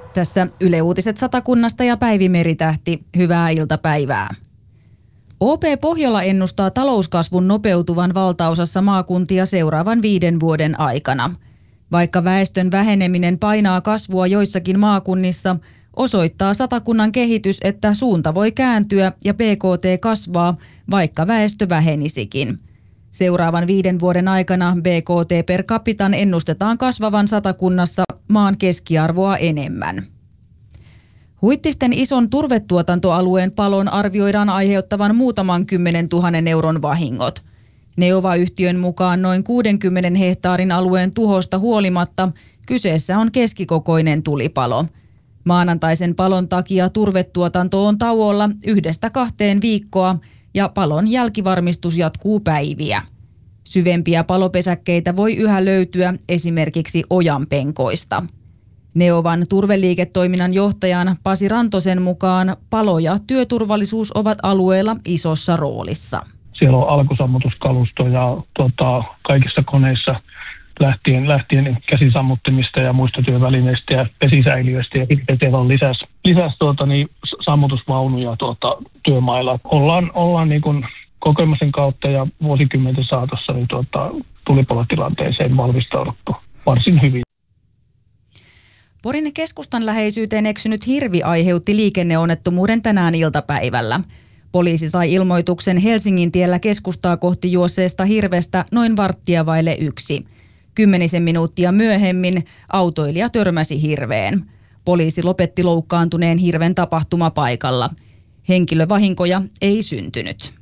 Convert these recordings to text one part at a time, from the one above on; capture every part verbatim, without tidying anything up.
Tässä Yle Uutiset Satakunnasta ja Päivi Meritähti. Hyvää iltapäivää. O P Pohjola ennustaa talouskasvun nopeutuvan valtaosassa maakuntia seuraavan viiden vuoden aikana. Vaikka väestön väheneminen painaa kasvua joissakin maakunnissa, osoittaa Satakunnan kehitys, että suunta voi kääntyä ja B K T kasvaa, vaikka väestö vähenisikin. Seuraavan viiden vuoden aikana B K T per capitan ennustetaan kasvavan Satakunnassa maan keskiarvoa enemmän. Huittisten ison turvetuotantoalueen palon arvioidaan aiheuttavan muutaman kymmenen tuhannen euron vahingot. Neova-yhtiön mukaan noin kuudenkymmenen hehtaarin alueen tuhosta huolimatta kyseessä on keskikokoinen tulipalo. Maanantaisen palon takia turvetuotanto on tauolla yhdestä kahteen viikkoa ja palon jälkivarmistus jatkuu päiviä. Syvempiä palopesäkkeitä voi yhä löytyä esimerkiksi ojanpenkoista. Neovan turveliiketoiminnan johtajan Pasi Rantosen mukaan palo- ja työturvallisuus ovat alueella isossa roolissa. Siellä on alkusammutuskalusto ja tota, kaikissa koneissa lähtien, lähtien käsisammuttimista ja muista työvälineistä ja vesisäiliöistä ja sitten siellä on lisäs, lisäs tuota, niin, sammutusvaunuja tuota, työmailla. Ollaan, ollaan niin kuin kokemuksen kautta ja vuosikymmenten saatossa niin tuota, tulipalotilanteeseen valmistauduttu varsin hyvin. Porin keskustan läheisyyteen eksynyt hirvi aiheutti liikenneonnettomuuden tänään iltapäivällä. Poliisi sai ilmoituksen Helsingin tiellä keskustaa kohti juosseesta hirvestä noin varttia vaille yksi. Kymmenisen minuuttia myöhemmin autoilija törmäsi hirveen. Poliisi lopetti loukkaantuneen hirven tapahtumapaikalla. Henkilövahinkoja ei syntynyt.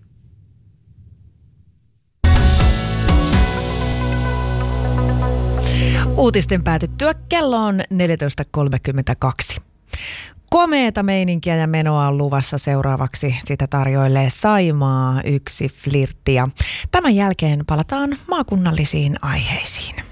Uutisten päätyttyä kello on neljätoista kolmekymmentäkaksi. Komeeta meininkiä ja menoa on luvassa seuraavaksi. Sitä tarjoilee Saimaa yksi flirtti. Tämän jälkeen palataan maakunnallisiin aiheisiin.